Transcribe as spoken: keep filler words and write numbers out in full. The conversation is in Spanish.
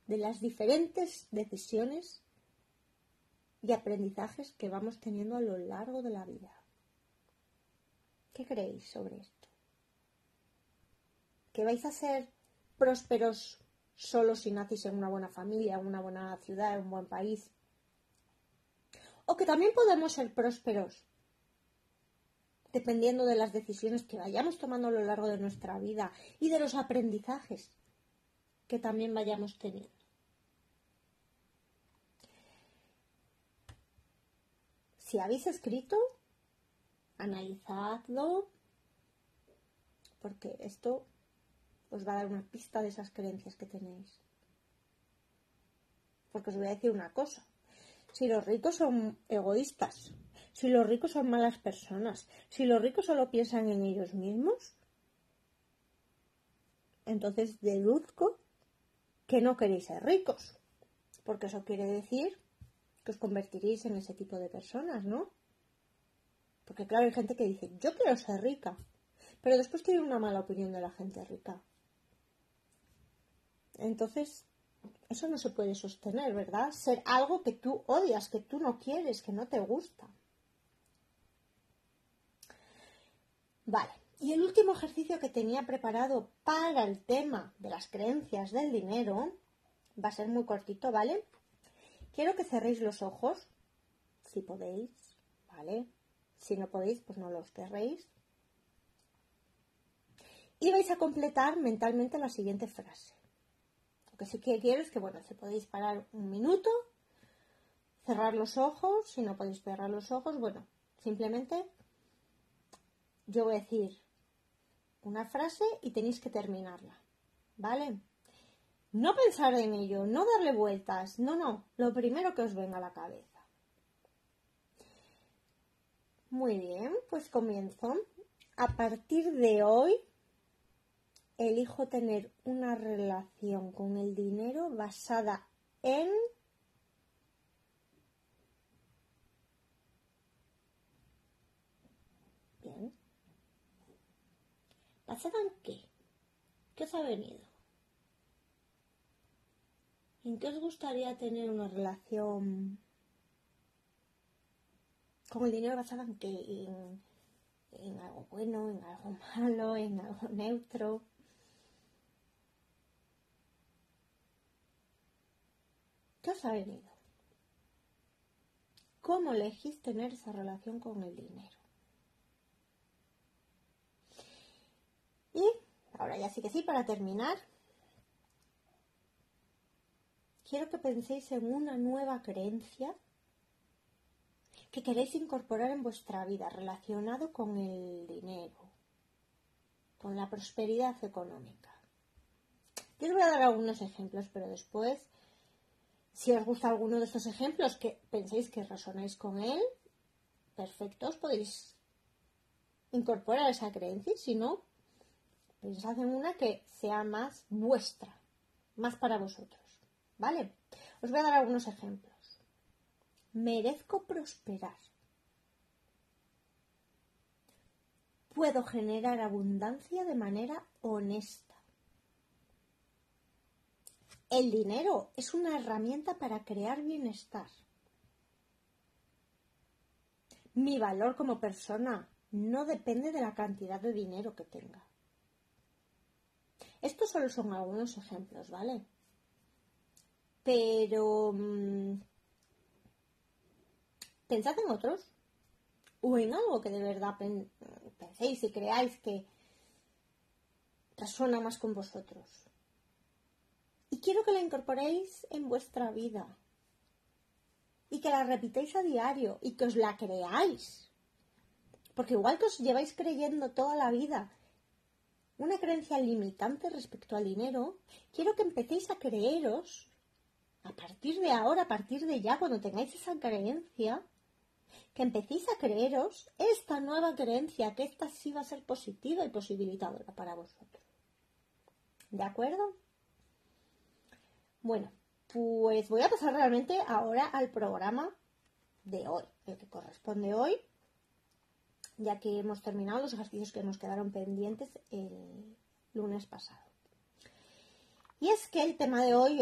de las diferentes decisiones y aprendizajes que vamos teniendo a lo largo de la vida. ¿Qué creéis sobre esto? ¿Que vais a ser prósperos solo si nacéis en una buena familia, en una buena ciudad, en un buen país? ¿O que también podemos ser prósperos dependiendo de las decisiones que vayamos tomando a lo largo de nuestra vida y de los aprendizajes que también vayamos teniendo? Si habéis escrito, analizadlo, porque esto os va a dar una pista de esas creencias que tenéis. Porque os voy a decir una cosa. Si los ricos son egoístas, si los ricos son malas personas, si los ricos solo piensan en ellos mismos, entonces deduzco que no queréis ser ricos. Porque eso quiere decir que os convertiréis en ese tipo de personas, ¿no? Porque claro, hay gente que dice, yo quiero ser rica, pero después tiene una mala opinión de la gente rica. Entonces, eso no se puede sostener, ¿verdad? Ser algo que tú odias, que tú no quieres, que no te gusta. Vale, y el último ejercicio que tenía preparado para el tema de las creencias del dinero va a ser muy cortito, ¿vale? Quiero que cerréis los ojos, si podéis, ¿vale? Si no podéis, pues no los cerréis. Y vais a completar mentalmente la siguiente frase. Lo que sí que quiero es que, bueno, si podéis parar un minuto, cerrar los ojos. Si no podéis cerrar los ojos, bueno, simplemente yo voy a decir una frase y tenéis que terminarla, ¿vale? No pensar en ello, no darle vueltas, no, no, lo primero que os venga a la cabeza. Muy bien, pues comienzo. A partir de hoy, elijo tener una relación con el dinero basada en... Bien. ¿Basada en qué? ¿Qué os ha venido? ¿En qué os gustaría tener una relación con el dinero basada en qué? ¿En, en algo bueno, en algo malo, en algo neutro? ¿Qué os ha venido? ¿Cómo elegís tener esa relación con el dinero? Y ahora ya sí que sí, para terminar, quiero que penséis en una nueva creencia que queréis incorporar en vuestra vida relacionado con el dinero, con la prosperidad económica. Yo os voy a dar algunos ejemplos, pero después, si os gusta alguno de estos ejemplos que penséis que resonáis con él, perfecto, os podéis incorporar esa creencia. Y si no, pensad en una que sea más vuestra, más para vosotros, ¿vale? Os voy a dar algunos ejemplos. Merezco prosperar. Puedo generar abundancia de manera honesta. El dinero es una herramienta para crear bienestar. Mi valor como persona no depende de la cantidad de dinero que tenga. Estos solo son algunos ejemplos, ¿vale? Pero mmm, pensad en otros o en algo que de verdad pen- penséis y creáis que resuena más con vosotros. Y quiero que la incorporéis en vuestra vida y que la repitáis a diario y que os la creáis. Porque igual que os lleváis creyendo toda la vida una creencia limitante respecto al dinero, quiero que empecéis a creeros, a partir de ahora, a partir de ya, cuando tengáis esa creencia, que empecéis a creeros esta nueva creencia, que esta sí va a ser positiva y posibilitadora para vosotros. ¿De acuerdo? Bueno, pues voy a pasar realmente ahora al programa de hoy, el que corresponde hoy, ya que hemos terminado los ejercicios que nos quedaron pendientes el lunes pasado. Y es que el tema de hoy